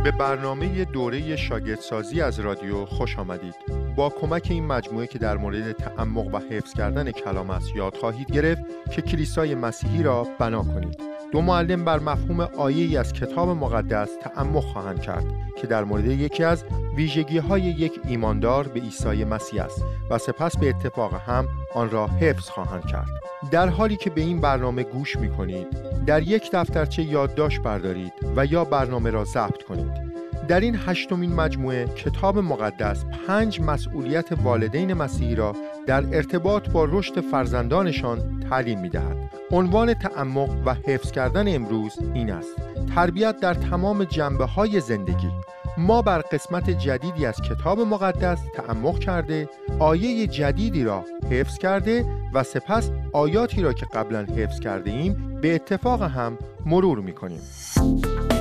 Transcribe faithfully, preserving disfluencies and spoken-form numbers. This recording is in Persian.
به برنامه دوره شاگردسازی از رادیو خوش آمدید. با کمک این مجموعه که در مورد تعمق و حفظ کردن کلام است یاد خواهید گرفت که کلیسای مسیحی را بنا کنید. دو معلم بر مفهوم آیه‌ای از کتاب مقدس تعمق خواهند کرد که در مورد یکی از ویژگی‌های یک ایماندار به عیسی مسیح است و سپس به اتفاق هم آن را حفظ خواهند کرد. در حالی که به این برنامه گوش می‌کنید، در یک دفترچه یادداشت بردارید و یا برنامه را ضبط کنید. در این هشتمین مجموعه کتاب مقدس پنج مسئولیت والدین مسیحی را در ارتباط با رشد فرزندانشان تعلیم می‌دهد. عنوان تعمق و حفظ کردن امروز این است: تربیت در تمام جنبه‌های زندگی. ما بر قسمت جدیدی از کتاب مقدس تعمق کرده، آیه جدیدی را حفظ کرده و سپس آیاتی را که قبلا حفظ کرده ایم به اتفاق هم مرور می‌کنیم.